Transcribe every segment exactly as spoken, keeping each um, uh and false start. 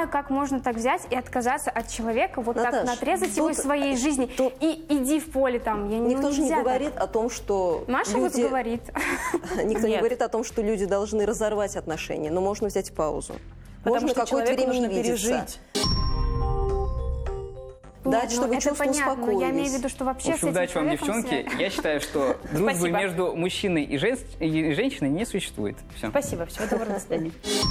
понимаю, как можно так взять и отказаться от человека, вот Наташ, так натрезать его из своей жизни тут... и иди в поле там. Я, никто ну, же не так. говорит о том, что Маша люди... вот говорит. Никто не говорит о том, что люди должны разорвать отношения, но можно взять паузу. Можно какое-то время не видеться. Дать, Нет, чтобы это чувства понятно, успокоились. но я имею в виду, что вообще в общем, удачи вам, девчонки. Я считаю, что дружбы между мужчиной и, жен... и женщиной не существует. Все. Спасибо. Всего доброго, до свидания.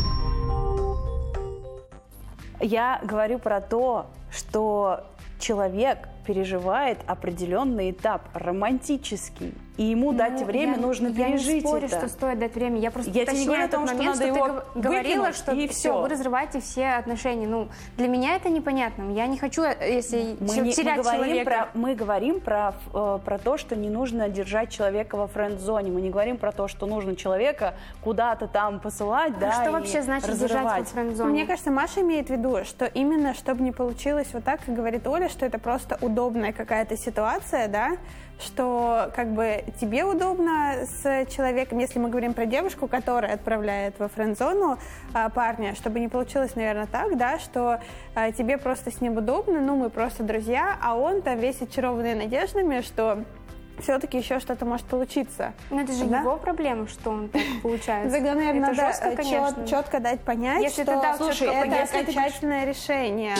Я говорю про то, что человек переживает определенный этап романтический, и ему ну, дать время я, нужно я пережить. Я не спорю, это. что стоит дать время. Я просто я уточняю тот том, момент, что, что, что ты говорила, что и все, все, вы разрываете все отношения. Ну, для меня это непонятно. Я не хочу, если мы не, терять мы говорим человека. Про, мы говорим про, э, про то, что не нужно держать человека во френд-зоне. Мы не говорим про то, что нужно человека куда-то там посылать, а да, что вообще значит разрывать. Держать во френд-зоне? Мне кажется, Маша имеет в виду, что именно, чтобы не получилось вот так, как говорит Оля, что это просто удобная какая-то ситуация, да, что как бы тебе удобно с человеком, если мы говорим про девушку, которая отправляет во френд-зону а, парня, чтобы не получилось, наверное, так, да, что а, тебе просто с ним удобно, ну, мы просто друзья, а он там весь очарованный надеждами, что все-таки еще что-то может получиться. Но это же да? его проблема, что он так получается. Тогда, наверное, это надо жестко, конечно. четко дать понять, если что ты дал слушай, это понять, окончательное решение.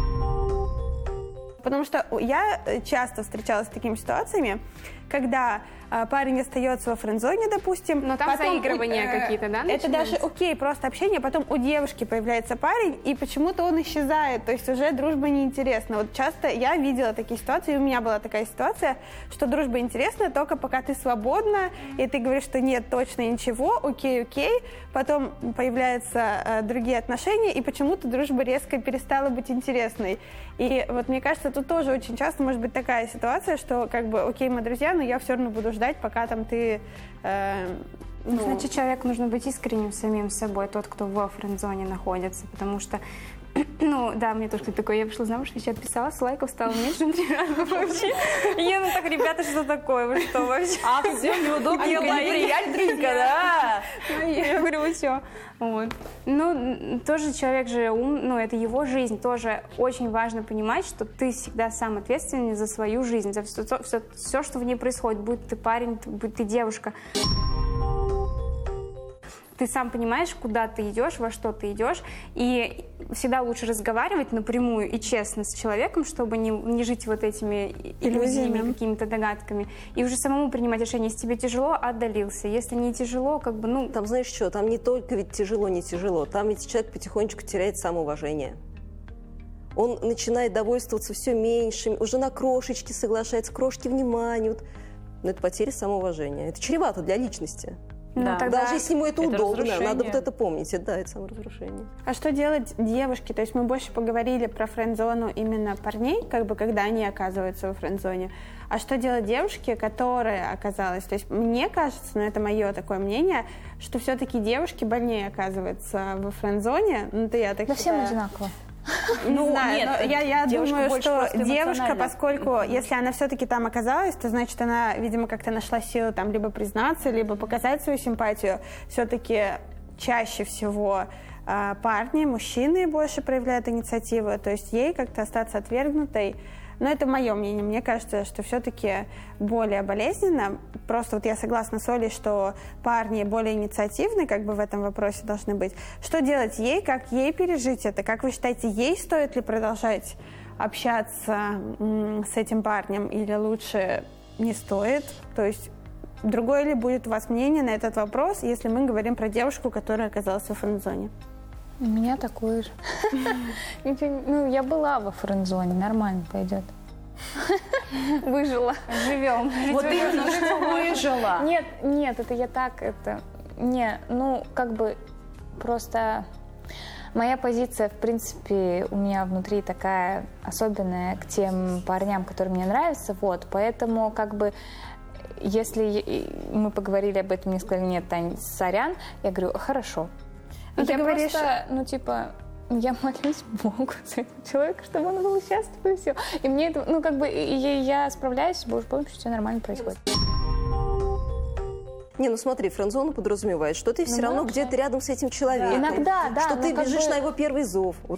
Потому что я часто встречалась с такими ситуациями, когда а, парень остается во френд-зоне, допустим. Но там потом заигрывания у, э, какие-то, да, это даже окей, просто общение, потом у девушки появляется парень, и почему-то он исчезает, то есть уже дружба неинтересна. Вот часто я видела такие ситуации, и у меня была такая ситуация, что дружба интересна только пока ты свободна, и ты говоришь, что нет, точно ничего, окей, окей, потом появляются э, другие отношения, и почему-то дружба резко перестала быть интересной. И вот мне кажется, тут тоже очень часто может быть такая ситуация, что как бы окей, мы друзья, но я все равно буду ждать, пока там ты... Э, ну... Значит, человеку нужно быть искренним самим собой, тот, кто во френд-зоне находится, потому что, ну, да, мне тоже такое, я вышла замуж, еще отписалась, лайков стало меньше, вообще. Я, ну так, ребята, что такое, вы что вообще? А, все неудобно, неприятненько, да? Я говорю, все. Вот. Ну, тоже человек же ум, ну, это его жизнь, тоже очень важно понимать, что ты всегда сам ответственен за свою жизнь, за все, все, все, что в ней происходит, будь ты парень, будь ты девушка. Ты сам понимаешь, куда ты идешь, во что ты идешь, и всегда лучше разговаривать напрямую и честно с человеком, чтобы не, не жить вот этими иллюзиями, какими-то догадками, и уже самому принимать решение. Если тебе тяжело, отдалился. Если не тяжело, как бы, ну... Там, знаешь что, там не только ведь тяжело, не тяжело, там ведь человек потихонечку теряет самоуважение. Он начинает довольствоваться все меньшим, уже на крошечки соглашается, крошки внимания. Вот. Но это потеря самоуважения. Это чревато для личности. Да. Тогда... Даже если ему это, это удобно, надо вот это помнить. Да, это саморазрушение. А что делать девушки? То есть мы больше поговорили про френд-зону именно парней, как бы когда они оказываются во френд-зоне. А что делать девушке, которая оказалась? То есть мне кажется, но это мое такое мнение, что все-таки девушки больнее оказываются во френд-зоне. Ну, это я так да считаю. всем одинаково. Ну, не знаю, нет, но я, я думаю, что девушка, поскольку, Mm-hmm. если она все-таки там оказалась, то значит она, видимо, как-то нашла силы там либо признаться, либо показать свою симпатию. Все-таки чаще всего э, парни, мужчины больше проявляют инициативу, то есть ей как-то остаться отвергнутой. Но это мое мнение. Мне кажется, что все-таки более болезненно. Просто вот я согласна с Олей, что парни более инициативны, как бы в этом вопросе должны быть. Что делать ей? Как ей пережить это? Как вы считаете, ей стоит ли продолжать общаться с этим парнем или лучше не стоит? То есть другое ли будет у вас мнение на этот вопрос, если мы говорим про девушку, которая оказалась во френд-зоне? У меня такое же. Ну, я была во френд-зоне, нормально пойдет. Выжила. Живем. Вот именно, что выжила. Нет, нет, это я так, это... Не, ну, как бы просто... Моя позиция, в принципе, у меня внутри такая особенная к тем парням, которые мне нравятся, вот, поэтому, как бы, если мы поговорили об этом, мне сказали, нет, Тань, сорян, я говорю, хорошо. Ну, я говоришь... просто, ну, типа, я молюсь Богу за этого человека, чтобы он был счастлив, и все. И мне это, ну, как бы, я, я справляюсь с Божьей помощью, все нормально происходит. Не, ну смотри, френд-зона подразумевает, что ты все ну, равно где-то рядом с этим человеком. Да. Иногда, да. Что ты как бежишь бы... на его первый зов. Вот